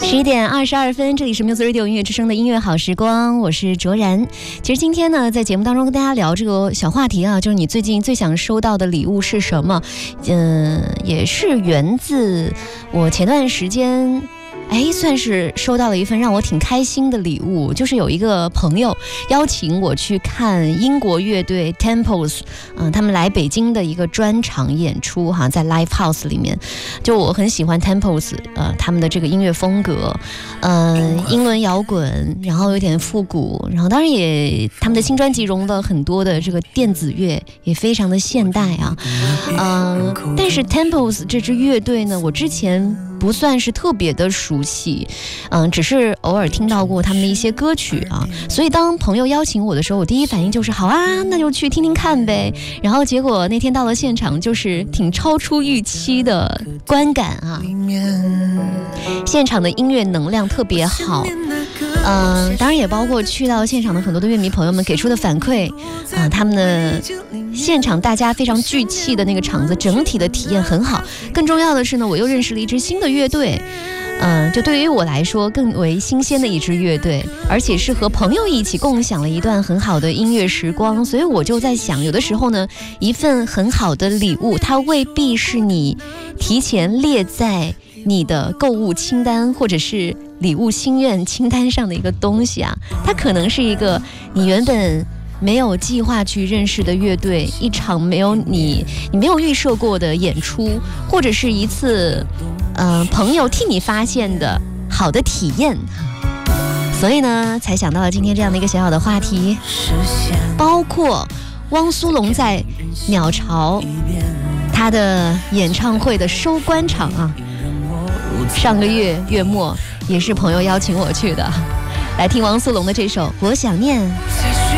11点22分，这里是 Music Radio 音乐之声的音乐好时光，我是卓然。其实今天呢，在节目当中跟大家聊这个小话题啊，就是你最近最想收到的礼物是什么？也是源自我前段时间。算是收到了一份让我挺开心的礼物，就是有一个朋友邀请我去看英国乐队 Temples，他们来北京的一个专场演出哈，在 Live House 里面。就我很喜欢 Temples，他们的这个音乐风格，英伦摇滚，然后有点复古，然后当然也他们的新专辑融了很多的这个电子乐，也非常的现代啊。但是 Temples 这支乐队呢，我之前不算是特别的熟悉，只是偶尔听到过他们的一些歌曲啊，所以当朋友邀请我的时候，我第一反应就是好啊，那就去听听看呗。然后结果那天到了现场，就是挺超出预期的观感啊，现场的音乐能量特别好。当然也包括去到现场的很多的乐迷朋友们给出的反馈，他们的现场大家非常聚气的那个场子，整体的体验很好。更重要的是呢，我又认识了一支新的乐队，就对于我来说更为新鲜的一支乐队，而且是和朋友一起共享了一段很好的音乐时光。所以我就在想，有的时候呢，一份很好的礼物，它未必是你提前列在你的购物清单或者是礼物心愿清单上的一个东西啊，它可能是一个你原本没有计划去认识的乐队，一场你没有预设过的演出，或者是一次朋友替你发现的好的体验。所以呢，才想到了今天这样的一个小小的话题，包括汪苏泷在鸟巢他的演唱会的收官场啊，上个月末也是朋友邀请我去的，来听汪苏泷的这首《我想念》。